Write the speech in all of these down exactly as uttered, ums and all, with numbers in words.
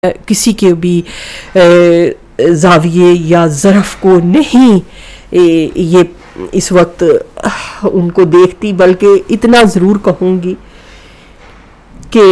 کسی کے بھی زاویے یا ظرف کو نہیں یہ اس وقت ان کو دیکھتی، بلکہ اتنا ضرور کہوں گی کہ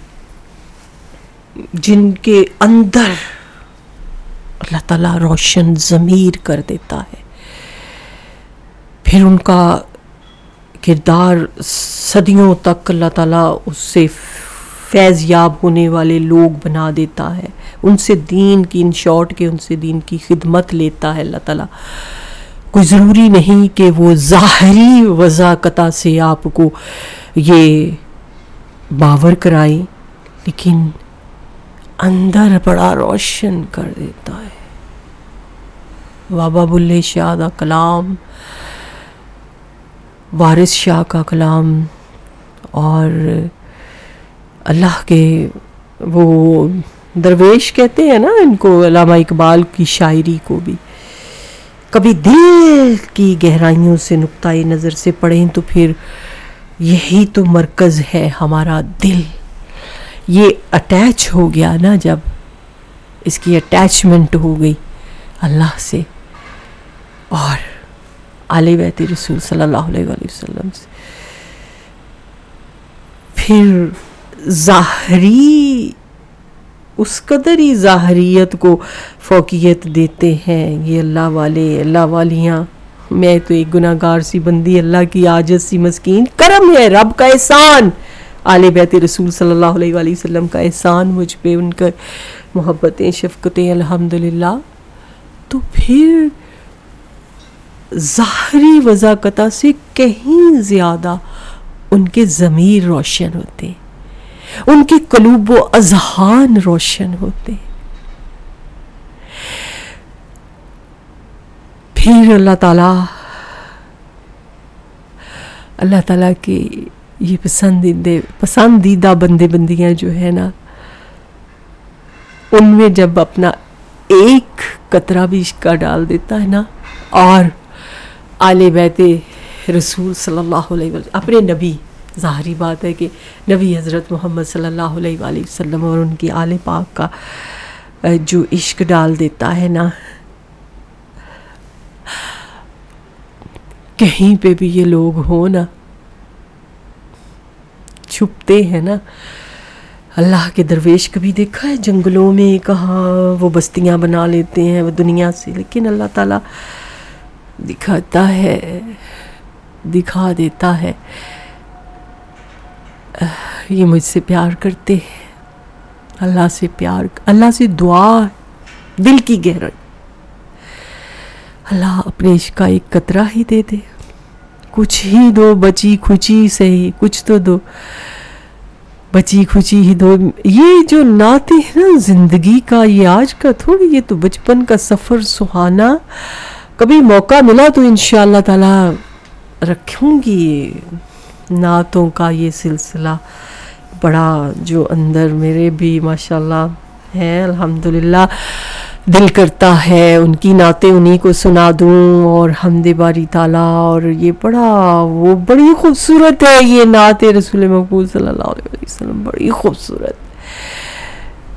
جن کے اندر اللہ تعالیٰ روشن ضمیر کر دیتا ہے، پھر ان کا کردار صدیوں تک اللہ تعالیٰ اس سے فیض یاب ہونے والے لوگ بنا دیتا ہے، ان سے دین کی ان شارٹ کے ان سے دین کی خدمت لیتا ہے اللہ تعالیٰ۔ کوئی ضروری نہیں کہ وہ ظاہری وضاقتہ سے آپ کو یہ باور کرائیں، لیکن اندر بڑا روشن کر دیتا ہے۔ بابا بلے شاہ کا کلام، وارث شاہ کا کلام، اور اللہ کے وہ درویش کہتے ہیں نا ان کو، علامہ اقبال کی شاعری کو بھی کبھی دل کی گہرائیوں سے نقطۂ نظر سے پڑھیں تو پھر یہی تو مرکز ہے ہمارا دل۔ یہ اٹیچ ہو گیا نا، جب اس کی اٹیچمنٹ ہو گئی اللہ سے اور آل بیت رسول صلی اللہ علیہ وآلہ وسلم سے، پھر ظاہری اس قدر ہی ظاہریت کو فوقیت دیتے ہیں یہ اللہ والے، اللہ والیاں۔ میں تو ایک گناہ گار سی بندی، اللہ کی عاجز سی مسکین، کرم ہے رب کا احسان، آل بیت رسول صلی اللہ علیہ وآلہ وسلم کا احسان مجھ پہ، ان کا محبتیں شفقتیں الحمدللہ۔ تو پھر ظاہری وضاقتہ سے کہیں زیادہ ان کے ضمیر روشن ہوتے ہیں، ان کے قلوب و اذہان روشن ہوتے ہیں۔ پھر اللہ تعالیٰ اللہ تعالیٰ کے یہ پسندیدہ پسندیدہ بندے بندیاں جو ہے نا، ان میں جب اپنا ایک قطرہ بھی عشق کا ڈال دیتا ہے نا، اور آل بیت رسول صلی اللہ علیہ وسلم، اپنے نبی، ظاہری بات ہے کہ نبی حضرت محمد صلی اللہ علیہ وآلہ وسلم اور ان کی آل پاک کا جو عشق ڈال دیتا ہے نا، کہیں پہ بھی یہ لوگ ہوں نا، چھپتے ہیں نا۔ اللہ کے درویش کبھی دیکھا ہے جنگلوں میں کہاں وہ بستیاں بنا لیتے ہیں وہ دنیا سے، لیکن اللہ تعالیٰ دکھاتا ہے، دکھا دیتا ہے یہ مجھ سے پیار کرتے ہیں، اللہ سے پیار، اللہ سے دعا، دل کی گہرائی، اللہ اپنے عشق کا ایک قطرہ ہی دے دے، کچھ ہی دو، بچی کھچی سے ہی کچھ تو دو، بچی کھچی ہی دو۔ یہ جو نعتیں ہیں نا زندگی کا، یہ آج کا تھوڑی، یہ تو بچپن کا سفر سہانا۔ کبھی موقع ملا تو انشاءاللہ تعالی رکھوں گی نعتوں کا یہ سلسلہ، بڑا جو اندر میرے بھی ماشاءاللہ ہے، الحمدللہ دل کرتا ہے ان کی نعتیں انہی کو سنا دوں، اور حمد باری تعالیٰ، اور یہ بڑا وہ بڑی خوبصورت ہے یہ نعت رسول مقبول صلی اللہ علیہ وسلم، بڑی خوبصورت۔